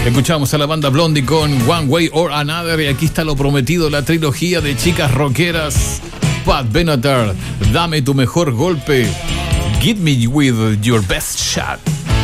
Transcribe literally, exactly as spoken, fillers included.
Escuchamos a la banda Blondie con One Way or Another. Y aquí está lo prometido, la trilogía de chicas rockeras. Pat Benatar, Dame tu mejor golpe. Give me with your best shot.